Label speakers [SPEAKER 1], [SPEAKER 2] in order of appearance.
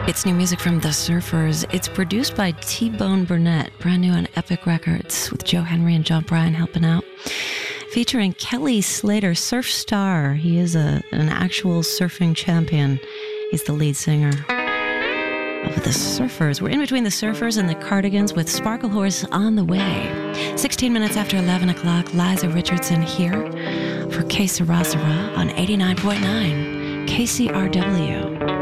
[SPEAKER 1] It's new music from The Surfers. It's produced by T-Bone Burnett, brand new on Epic Records, with Joe Henry and John Bryan helping out. Featuring Kelly Slater, Surf Star. He is an actual surfing champion. He's the lead singer of The Surfers. We're in between The Surfers and The Cardigans with Sparkle Horse on the way. 16 minutes after 11 o'clock, Liza Richardson here for K Sarah Sarah on 89.9 KCRW.